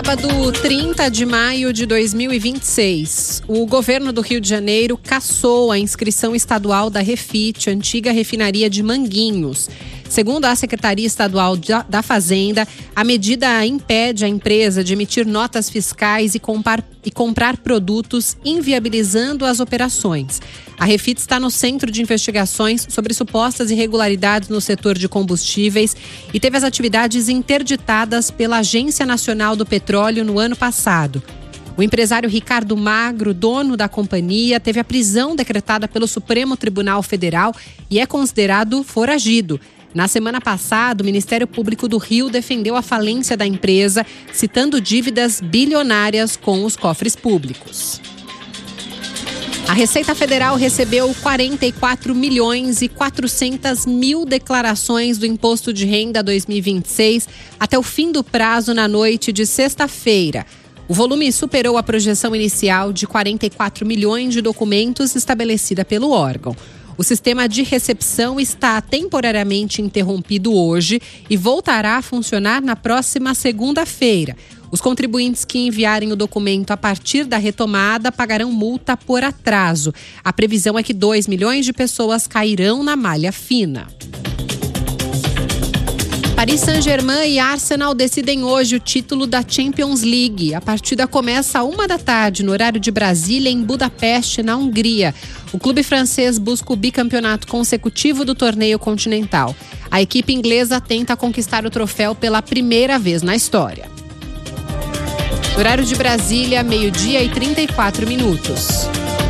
sábado, 30 de maio de 2026, o governo do Rio de Janeiro cassou a inscrição estadual da Refit, antiga refinaria de Manguinhos. Segundo a Secretaria Estadual da Fazenda, a medida impede a empresa de emitir notas fiscais e comprar produtos, inviabilizando as operações. A Refit está no centro de investigações sobre supostas irregularidades no setor de combustíveis e teve as atividades interditadas pela Agência Nacional do Petróleo no ano passado. O empresário Ricardo Magro, dono da companhia, teve a prisão decretada pelo Supremo Tribunal Federal e é considerado foragido. Na semana passada, o Ministério Público do Rio defendeu a falência da empresa, citando dívidas bilionárias com os cofres públicos. A Receita Federal recebeu 44 milhões e 400 mil declarações do Imposto de Renda 2026 até o fim do prazo na noite de sexta-feira. O volume superou a projeção inicial de 44 milhões de documentos estabelecida pelo órgão. O sistema de recepção está temporariamente interrompido hoje e voltará a funcionar na próxima segunda-feira. Os contribuintes que enviarem o documento a partir da retomada pagarão multa por atraso. A previsão é que 2 milhões de pessoas cairão na malha fina. Paris Saint-Germain e Arsenal decidem hoje o título da Champions League. A partida começa às 13h no horário de Brasília, em Budapeste, na Hungria. O clube francês busca o bicampeonato consecutivo do torneio continental. A equipe inglesa tenta conquistar o troféu pela primeira vez na história. Horário de Brasília, 12h34.